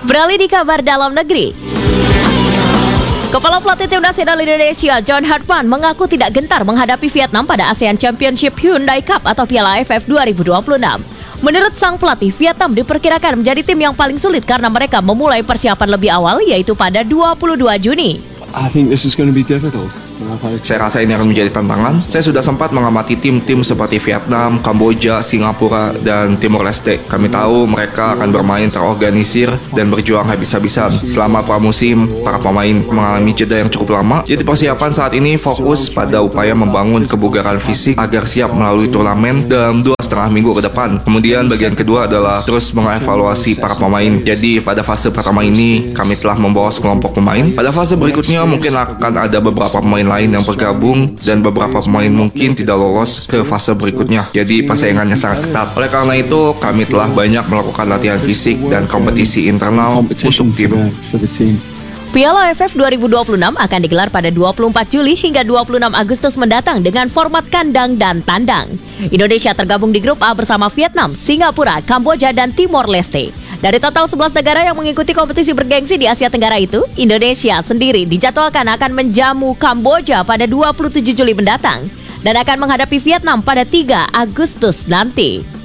Beralih di kabar dalam negeri. Kepala pelatih tim nasional Indonesia, John Hartman, mengaku tidak gentar menghadapi Vietnam pada ASEAN Championship Hyundai Cup atau Piala AFF 2026. Menurut sang pelatih, Vietnam diperkirakan menjadi tim yang paling sulit karena mereka memulai persiapan lebih awal, yaitu pada 22 Juni. I think this is going to be difficult. Saya rasa ini akan menjadi tantangan. Saya sudah sempat mengamati tim-tim seperti Vietnam, Kamboja, Singapura, dan Timor Leste. Kami tahu mereka akan bermain terorganisir dan berjuang habis-habisan. Selama pramusim, para pemain mengalami jeda yang cukup lama. Jadi persiapan saat ini fokus pada upaya membangun kebugaran fisik agar siap melalui turnamen dalam 2,5 minggu ke depan. Kemudian bagian kedua adalah terus mengevaluasi para pemain. Jadi pada fase pertama ini, kami telah membawa sekelompok pemain. Pada fase berikutnya mungkin akan ada beberapa pemain lain yang bergabung dan beberapa pemain mungkin tidak lolos ke fase berikutnya. Jadi persaingannya sangat ketat. Oleh karena itu, kami telah banyak melakukan latihan fisik dan kompetisi internal untuk tim. Piala AFF 2026 akan digelar pada 24 Juli hingga 26 Agustus mendatang dengan format kandang dan tandang. Indonesia tergabung di grup A bersama Vietnam, Singapura, Kamboja, dan Timor Leste. Dari total 11 negara yang mengikuti kompetisi bergengsi di Asia Tenggara itu, Indonesia sendiri dijadwalkan akan menjamu Kamboja pada 27 Juli mendatang dan akan menghadapi Vietnam pada 3 Agustus nanti.